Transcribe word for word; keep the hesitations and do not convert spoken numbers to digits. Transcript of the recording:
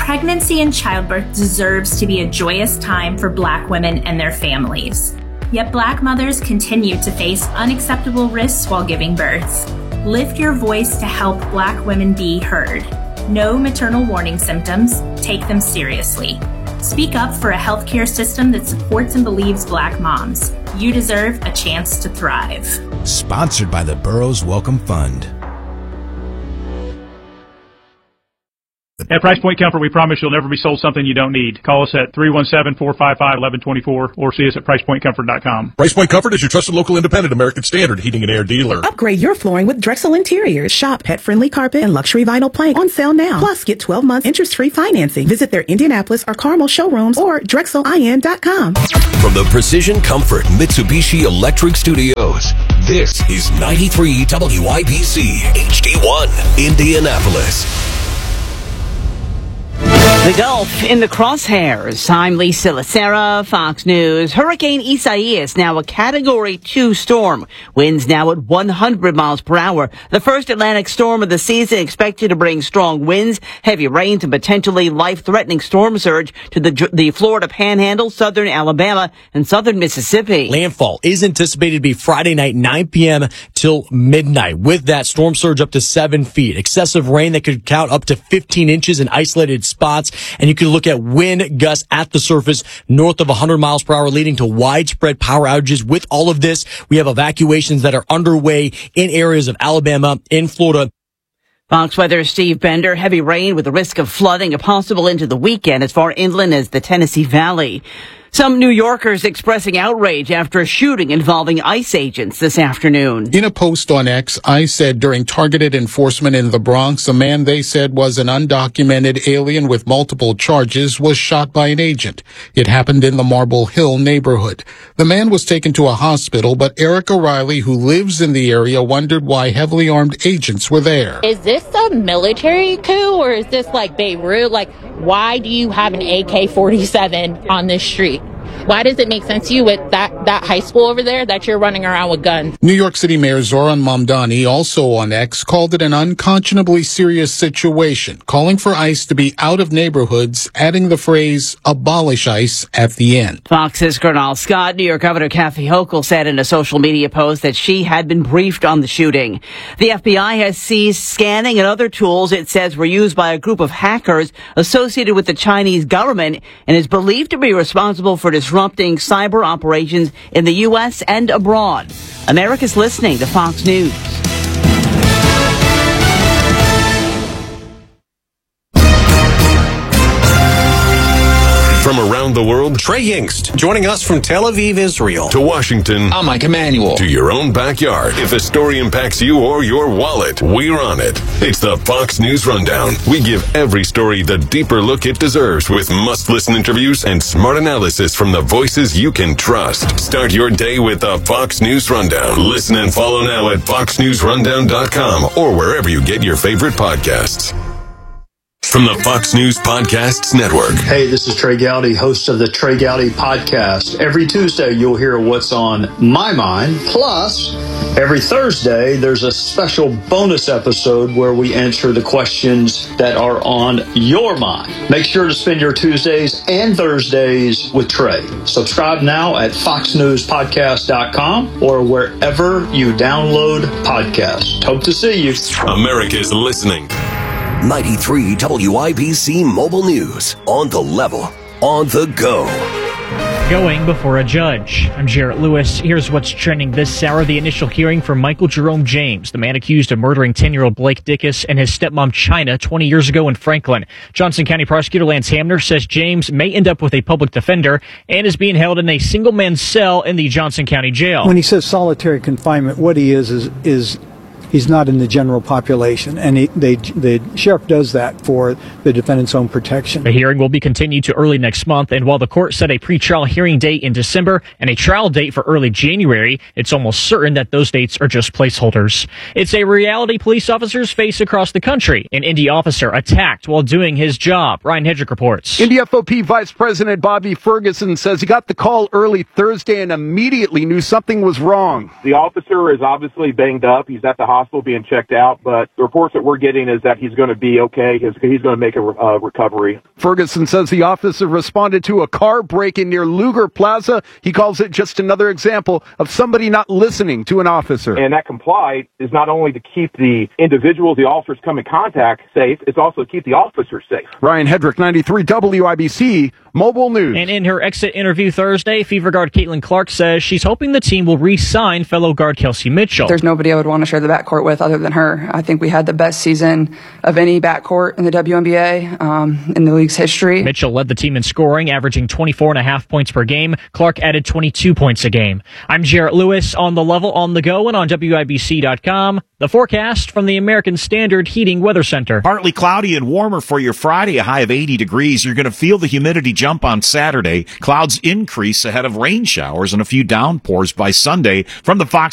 Pregnancy and childbirth deserves to be a joyous time for Black women and their families. Yet Black mothers continue to face unacceptable risks while giving birth. Lift your voice to help Black women be heard. Know maternal warning symptoms, take them seriously. Speak up for a healthcare system that supports and believes Black moms. You deserve a chance to thrive. Sponsored by the Burroughs Welcome Fund. At Price Point Comfort, we promise you'll never be sold something you don't need. Call us at three one seven, four five five, one one two four or see us at price point comfort dot com. Price Point Comfort is your trusted local independent American Standard heating and air dealer. Upgrade your flooring with Drexel Interiors. Shop pet-friendly carpet and luxury vinyl plank on sale now. Plus, get twelve months interest-free financing. Visit their Indianapolis or Carmel showrooms or drexel I N dot com. From the Precision Comfort Mitsubishi Electric Studios, this is ninety-three W I B C H D one, Indianapolis. The Gulf in the crosshairs. I'm Lisa Lacera, Fox News. Hurricane Isaias, now a Category two storm. Winds now at one hundred miles per hour. The first Atlantic storm of the season, expected to bring strong winds, heavy rains, and potentially life-threatening storm surge to the, the Florida Panhandle, southern Alabama, and southern Mississippi. Landfall is anticipated to be Friday night, nine p.m. till midnight. With that, storm surge up to seven feet. Excessive rain that could count up to fifteen inches in isolated spots. And you can look at wind gusts at the surface north of one hundred miles per hour, leading to widespread power outages. With all of this, we have evacuations that are underway in areas of Alabama, in Florida. Fox Weather Steve Bender. Heavy rain with the risk of flooding possible into the weekend as far inland as the Tennessee Valley. Some New Yorkers expressing outrage after a shooting involving ICE agents this afternoon. In a post on X, ICE said during targeted enforcement in the Bronx, a man they said was an undocumented alien with multiple charges was shot by an agent. It happened in the Marble Hill neighborhood. The man was taken to a hospital, but Eric O'Reilly, who lives in the area, wondered why heavily armed agents were there. Is this a military coup or is this like Beirut? Like, why do you have an A K forty-seven on this street? Why does it make sense to you with that, that high school over there that you're running around with guns? New York City Mayor Zoran Mamdani, also on X, called it an unconscionably serious situation, calling for ICE to be out of neighborhoods, adding the phrase, abolish ICE at the end. Fox's Gernal Scott. New York Governor Kathy Hochul said in a social media post that she had been briefed on the shooting. The F B I has seized scanning and other tools it says were used by a group of hackers associated with the Chinese government and is believed to be responsible for disrupting cyber operations in the U S and abroad. America's listening to Fox News. From around the world, Trey Yingst, joining us from Tel Aviv, Israel, to Washington. I'm Mike Emanuel. To your own backyard. If a story impacts you or your wallet, we're on it. It's the Fox News Rundown. We give every story the deeper look it deserves with must-listen interviews and smart analysis from the voices you can trust. Start your day with the Fox News Rundown. Listen and follow now at fox news rundown dot com or wherever you get your favorite podcasts. From the Fox News Podcasts Network. Hey, this is Trey Gowdy, host of the Trey Gowdy Podcast. Every Tuesday, you'll hear what's on my mind. Plus, every Thursday, there's a special bonus episode where we answer the questions that are on your mind. Make sure to spend your Tuesdays and Thursdays with Trey. Subscribe now at fox news podcast dot com or wherever you download podcasts. Hope to see you. America's listening. ninety-three W I B C Mobile News. On the level. On the go. Going before a judge. I'm Jarrett Lewis. Here's what's trending this hour. The initial hearing for Michael Jerome James, the man accused of murdering ten-year-old Blake Dickus and his stepmom China twenty years ago in Franklin. Johnson County Prosecutor Lance Hamner says James may end up with a public defender and is being held in a single-man cell in the Johnson County Jail. When he says solitary confinement, what he is is is he's not in the general population, and he, they, the sheriff does that for the defendant's own protection. The hearing will be continued to early next month, and while the court set a pretrial hearing date in December and a trial date for early January, it's almost certain that those dates are just placeholders. It's a reality police officers face across the country. An Indy officer attacked while doing his job. Ryan Hedrick reports. Indy F O P Vice President Bobby Ferguson says he got the call early Thursday and immediately knew something was wrong. The officer is obviously banged up. He's at the hospital. hospital being checked out, but the reports that we're getting is that he's going to be okay. He's, he's going to make a uh, recovery. Ferguson says the officer responded to a car break-in near Luger Plaza. He calls it just another example of somebody not listening to an officer. And that comply is not only to keep the individuals the officers come in contact safe, it's also to keep the officers safe. Ryan Hedrick, ninety-three W I B C, Mobile News. And in her exit interview Thursday, Fever guard Caitlin Clark says she's hoping the team will re-sign fellow guard Kelsey Mitchell. There's nobody I would want to share the backcourt with other than her. I think we had the best season of any backcourt in the W N B A um, in the league's history. Mitchell led the team in scoring, averaging twenty-four and a half points per game. Clark added twenty-two points a game. I'm Jarrett Lewis on The Level, on the go, and on W I B C dot com. The forecast from the American Standard Heating Weather Center. Partly cloudy and warmer for your Friday, a high of eighty degrees. You're going to feel the humidity jump on Saturday. Clouds increase ahead of rain showers and a few downpours by Sunday. From the Fox